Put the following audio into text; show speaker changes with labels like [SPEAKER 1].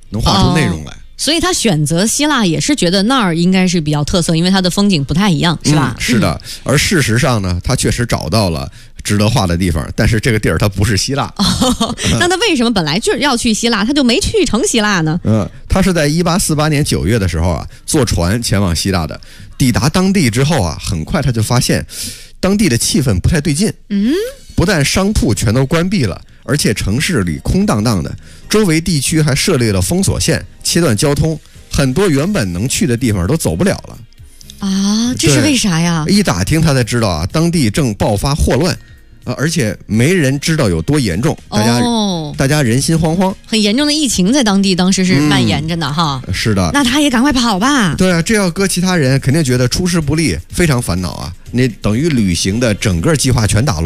[SPEAKER 1] 能画出内容来。
[SPEAKER 2] 所以他选择希腊也是觉得那儿应该是比较特色，因为它的风景不太一样，是吧？
[SPEAKER 1] 是的。而事实上呢，他确实找到了值得画的地方，但是这个地儿它不是希腊。
[SPEAKER 2] 那他为什么本来就要去希腊，他就没去成希腊呢？
[SPEAKER 1] 他是在1848年9月的时候啊，坐船前往希腊的。抵达当地之后啊，很快他就发现当地的气氛不太对劲。不但商铺全都关闭了，而且城市里空荡荡的，周围地区还设立了封锁线，切断交通，很多原本能去的地方都走不了了。
[SPEAKER 2] 啊，这是为啥呀？
[SPEAKER 1] 一打听他才知道啊，当地正爆发霍乱，而且没人知道有多严重，大家人心惶惶，
[SPEAKER 2] 很严重的疫情在当地当时是蔓延着呢，哈。
[SPEAKER 1] 是的，
[SPEAKER 2] 那他也赶快跑吧。
[SPEAKER 1] 对啊，这要搁其他人肯定觉得出师不利，非常烦恼啊。你等于旅行的整个计划全打乱。